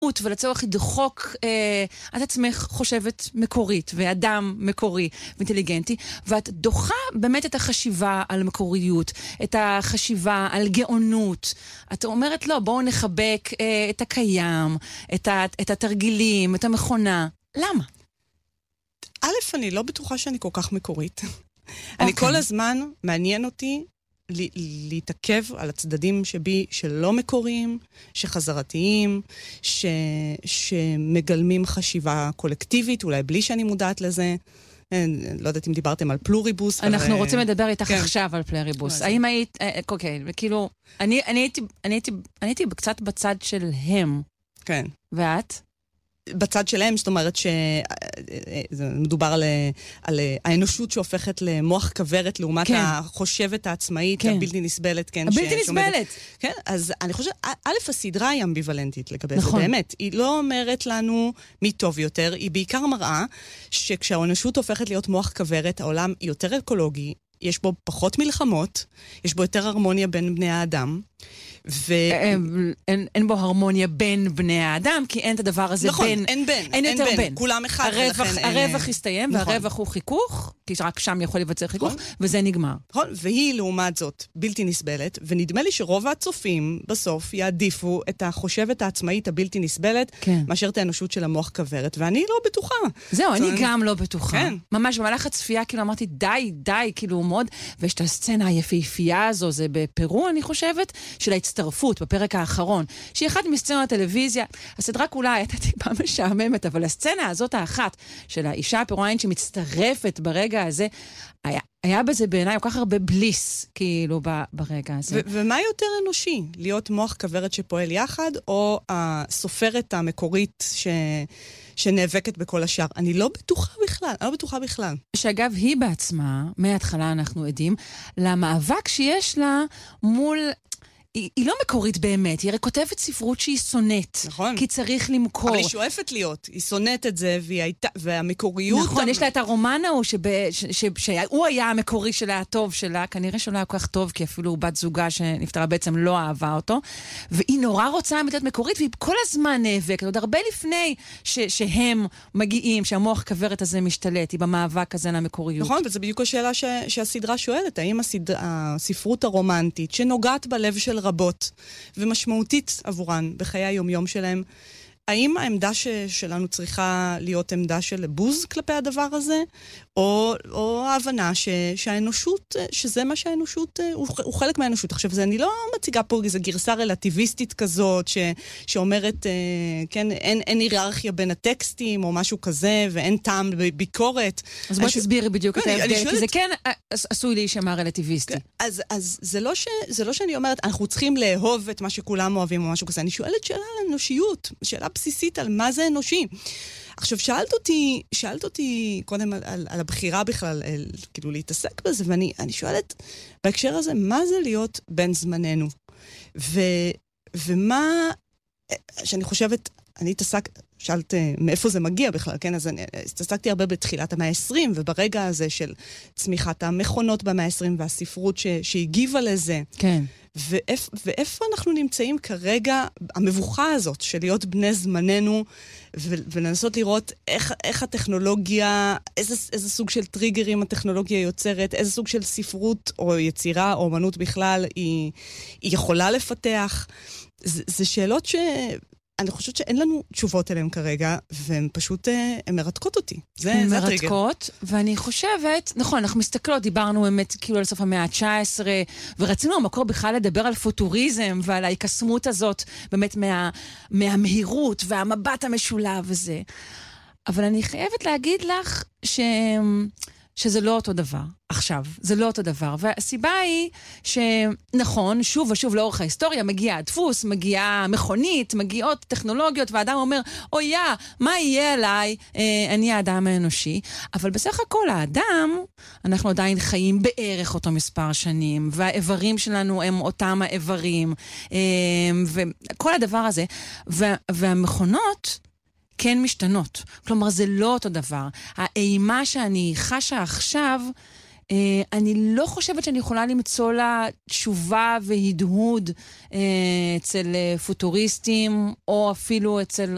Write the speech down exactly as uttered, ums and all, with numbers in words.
מקוריות ולצורך לדחוק אה, את עצמך חושבת מקורית ואדם מקורי ואינטליגנטי, ואת דוחה באמת את החשיבה על מקוריות, את החשיבה על גאונות. את אומרת לא, בואו נחבק אה, את הקיים, את, ה, את התרגילים, את המכונה. למה? א', אני לא בטוחה שאני כל כך מקורית. אני כל הזמן מעניין אותי להתעכב על הצדדים שבי שלא מקוריים, שחזרתיים, ש... שמגלמים חשיבה קולקטיבית, אולי בלי שאני מודעת לזה. לא יודעת אם דיברתם על פלוריבוס. אנחנו רוצים לדבר איתך עכשיו על פלוריבוס. האם היית, אוקיי, כאילו, אני הייתי קצת בצד של הם. כן. ואת? בצד שלהם, זאת אומרת שמדובר על, על האנושות שהופכת למוח כברת לעומת כן. החושבת העצמאית, כן. הבלתי נסבלת. כן, הבלתי נסבלת. כן, אז אני חושבת, א', הסדרה היא אמביוולנטית לגבי נכון. זה באמת. היא לא אומרת לנו מי טוב יותר, היא בעיקר מראה שכשהאנושות הופכת להיות מוח כברת, העולם יותר אקולוגי, יש בו פחות מלחמות, יש בו יותר הרמוניה בין בני האדם, ו... אין, אין בו הרמוניה בין בני האדם, כי אין את הדבר הזה נכון, בין. אין בין. אין אין יותר בין. בין. כולם אחד. הרווח, אין... הרווח הסתיים, נכון. והרווח הוא חיכוך, כי רק שם יכול לבצע חיכוך, נכון. וזה נגמר. נכון, והיא לעומת זאת בלתי נסבלת, ונדמה לי שרוב הצופים בסוף יעדיפו את החושבת העצמאית הבלתי נסבלת, כן. מאשר את האנושות של המוח כברת, ואני לא בטוחה. זהו, אני גם לא בטוחה. כן. ממש במהלך הצפייה, כאילו אמרתי, די, די, כאילו מאוד, ויש את הסצנה היפהפייה הזו, זה בפרו, אני חושבת, של ההצטרפות, בפרק האחרון, שהיא אחת מסצנות הטלוויזיה, הסדרה כולה הייתה טיפה משעממת, אבל הסצנה הזאת האחת, של האישה הפרואיינית שמצטרפת ברגע הזה, היה, היה בזה בעיניי כל כך הרבה בליס, כאילו, ברגע הזה. ו- ומה יותר אנושי? להיות מוח כברת שפועל יחד, או הסופרת המקורית ש... שנאבקת בכל השאר? אני לא בטוחה בכלל, אני לא בטוחה בכלל. שאגב, היא בעצמה, מההתחלה אנחנו עדים, למאבק שיש לה מול... היא, היא לא מקורית באמת, היא הרי כותבת ספרות שהיא שונאת. נכון. כי צריך למכור. אבל היא שואפת להיות, היא שונאת את זה, והיא הייתה, והמקוריות... נכון, יש לה את הרומן ההוא, שב, ש, ש, שהוא היה המקורי שלה, הטוב שלה, כנראה שלא היה כל כך טוב, כי אפילו בת זוגה שנפטרה בעצם לא אהבה אותו, והיא נורא רוצה להיות מקורית, והיא כל הזמן נאבקת, עוד הרבה לפני ש, שהם מגיעים, שהמוח כברת הזה משתלט, היא במאבק הזה למקוריות. נכון, וזה בדיוק השאלה ש, שהסדרה שואלת, האם הסד, הספרות הרומנטית, שנוגעת בלב של רבות ומשמעותית עבורן בחיי היומיום שלהם, האם העמדה ש- שלנו צריכה להיות עמדה של בוז כלפי הדבר הזה, או, או ההבנה ש- שהאנושות, שזה מה שהאנושות, הוא, הוא חלק מהאנושות. עכשיו, זה, אני לא מציגה פה איזו גרסה רלטיביסטית כזאת, ש- שאומרת, כן, אין, אין היררכיה בין הטקסטים, או משהו כזה, ואין טעם בביקורת. אז בואי תסבירי בדיוק את ההבדל, כי שואלת... זה כן עשוי להישמע רלטיביסטי. אז, אז זה לא ש- זה לא שאני אומרת, אנחנו צריכים לאהוב את מה שכולם אוהבים, או משהו כזה. אני שואלת שאלה על אנושיות, שאלה בסיסית על מה זה אנושי. עכשיו, שאלת אותי, שאלת אותי קודם על, על, על הבחירה בכלל, על, כאילו להתעסק בזה, ואני אני שואלת בהקשר הזה, מה זה להיות בן זמננו? ו, ומה, שאני חושבת, אני התעסק, שאלת מאיפה זה מגיע בכלל, כן? אז אני התעסקתי הרבה בתחילת המאה ה-עשרים, וברגע הזה של צמיחת המכונות במאה ה-עשרים, והספרות ש, שהגיבה לזה. כן. ואיפ, ואיפה אנחנו נמצאים כרגע, המבוכה הזאת של להיות בני זמננו, ו, ולנסות לראות איך, איך הטכנולוגיה, איזה, איזה סוג של טריגרים הטכנולוגיה יוצרת, איזה סוג של ספרות או יצירה או אומנות בכלל היא, היא יכולה לפתח. זה, זה שאלות ש... אני חושבת שאין לנו תשובות אליהם כרגע, והן פשוט, הן מרתקות אותי. זה, הן זה הטריגר. מרתקות, ואני חושבת, נכון, אנחנו מסתכלות, דיברנו באמת כאילו על סוף המאה ה-תשע עשרה, ורצינו המקור בכלל לדבר על פוטוריזם, ועל ההיקסמות הזאת, באמת מה, מהמהירות, והמבט המשולב וזה. אבל אני חייבת להגיד לך ש... שזה לא אותו דבר. עכשיו, זה לא אותו דבר. והסיבה היא שנכון, שוב ושוב לאורך ההיסטוריה, מגיע הדפוס, מגיעה מכונית, מגיעות טכנולוגיות, והאדם אומר, אוי יא, מה יהיה עליי? אה, אני האדם האנושי. אבל בסך הכל האדם, אנחנו עדיין חיים בערך אותו מספר שנים, והאיברים שלנו הם אותם האיברים, אה, וכל הדבר הזה. וה, והמכונות כן משתנות. כלומר, זה לא אותו דבר. האימה שאני חשה עכשיו, אה, אני לא חושבת שאני יכולה למצוא לה תשובה והדהוד אה, אצל פוטוריסטים, או אפילו אצל